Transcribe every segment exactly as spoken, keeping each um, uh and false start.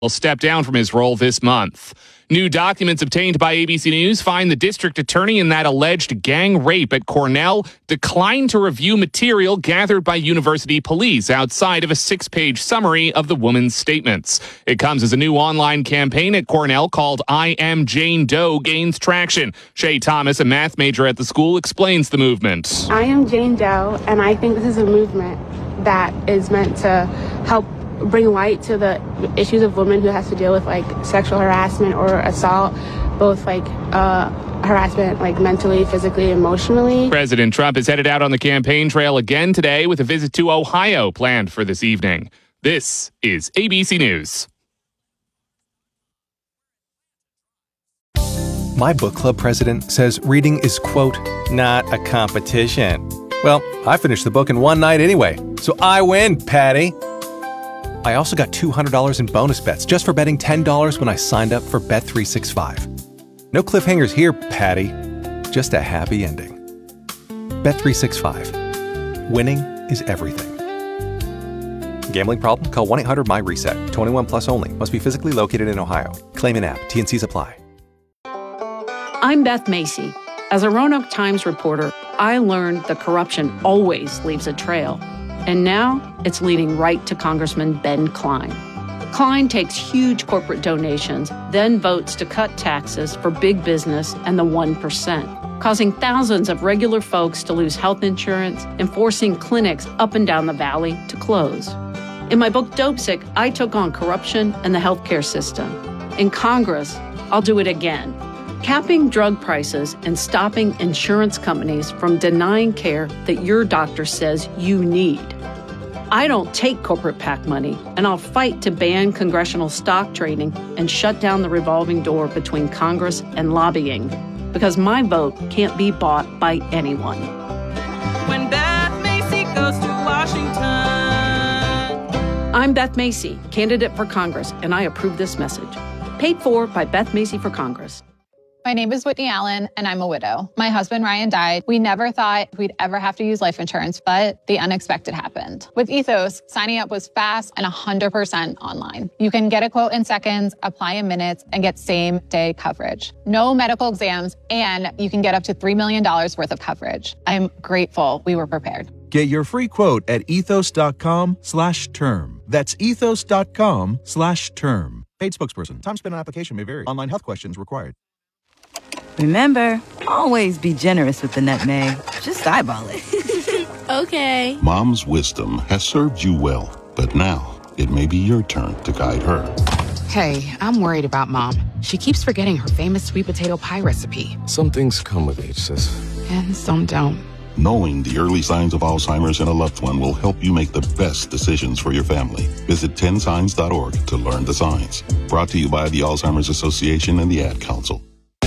will step down from his role this month. New documents obtained by A B C News find the district attorney in that alleged gang rape at Cornell declined to review material gathered by university police outside of a six-page summary of the woman's statements. It comes as a new online campaign at Cornell called I Am Jane Doe gains traction. Shay Thomas, a math major at the school, explains the movement. I am Jane Doe, and I think this is a movement that is meant to help bring light to the issues of women who has to deal with like sexual harassment or assault, both like uh, harassment like mentally, physically, emotionally. President Trump is headed out on the campaign trail again today with a visit to Ohio planned for this evening. This is A B C News. My book club president says reading is, quote, not a competition. Well, I finished the book in one night anyway, so I win, Patty. I also got two hundred dollars in bonus bets just for betting ten dollars when I signed up for Bet three sixty-five. No cliffhangers here, Patty. Just a happy ending. Bet three sixty-five. Winning is everything. Gambling problem? Call one eight hundred M Y reset. twenty-one plus only. Must be physically located in Ohio. Claim in app. T and C's apply. I'm Beth Macy. As a Roanoke Times reporter, I learned that corruption always leaves a trail. And now it's leading right to Congressman Ben Cline. Cline takes huge corporate donations, then votes to cut taxes for big business and the one percent, causing thousands of regular folks to lose health insurance and forcing clinics up and down the valley to close. In my book, Dopesick, I took on corruption and the healthcare system. In Congress, I'll do it again. Capping drug prices and stopping insurance companies from denying care that your doctor says you need. I don't take corporate PAC money, and I'll fight to ban congressional stock trading and shut down the revolving door between Congress and lobbying, because my vote can't be bought by anyone. When Beth Macy goes to Washington. I'm Beth Macy, candidate for Congress, and I approve this message. Paid for by Beth Macy for Congress. My name is Whitney Allen, and I'm a widow. My husband, Ryan, died. We never thought we'd ever have to use life insurance, but the unexpected happened. With Ethos, signing up was fast and one hundred percent online. You can get a quote in seconds, apply in minutes, and get same-day coverage. No medical exams, and you can get up to three million dollars worth of coverage. I'm grateful we were prepared. Get your free quote at ethos.com slash term. That's ethos.com slash term. Paid spokesperson. Time spent on application may vary. Online health questions required. Remember, always be generous with the nutmeg. Just eyeball it. Okay. Mom's wisdom has served you well, but now it may be your turn to guide her. Hey, I'm worried about Mom. She keeps forgetting her famous sweet potato pie recipe. Some things come with age, sis. And some don't. Knowing the early signs of Alzheimer's in a loved one will help you make the best decisions for your family. Visit ten signs dot org to learn the signs. Brought to you by the Alzheimer's Association and the Ad Council.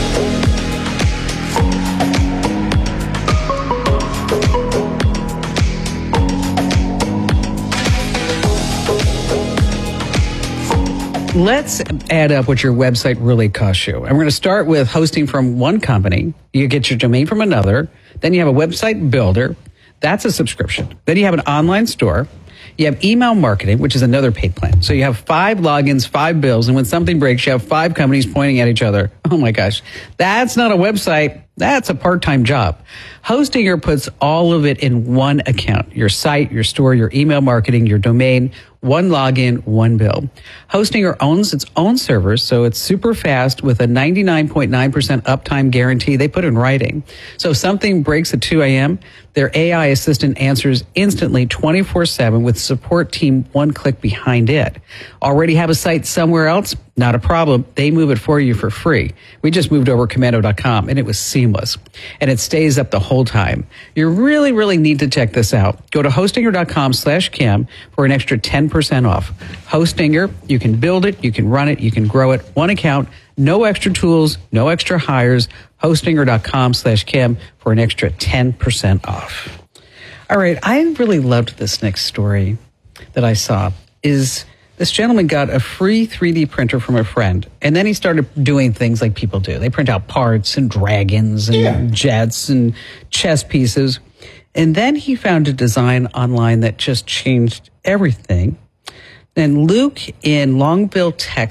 Let's add up what your website really costs you. And we're going to start with hosting from one company. You get your domain from another. Then you have a website builder. That's a subscription. Then you have an online store. You have email marketing, which is another paid plan. So you have five logins, five bills, and when something breaks, you have five companies pointing at each other. Oh my gosh. That's not a website. That's a part-time job. Hostinger puts all of it in one account. Your site, your store, your email marketing, your domain, one login, one bill. Hostinger owns its own servers, so it's super fast with a ninety-nine point nine percent uptime guarantee they put in writing. So if something breaks at two a.m., their A I assistant answers instantly twenty-four seven with support team one click behind it. Already have a site somewhere else? Not a problem. They move it for you for free. We just moved over commando dot com and it was seamless. And it stays up the whole time. You really, really need to check this out. Go to hostinger dot com slash Kim for an extra ten percent off. Hostinger, you can build it, you can run it, you can grow it. One account, no extra tools, no extra hires. hostinger dot com slash Kim for an extra ten percent off. All right, I really loved this next story that I saw. Is this gentleman got a free three D printer from a friend, and then he started doing things like people do. They print out parts and dragons and yeah. jets and chess pieces. And then he found a design online that just changed everything. And Luke in Longville, Texas,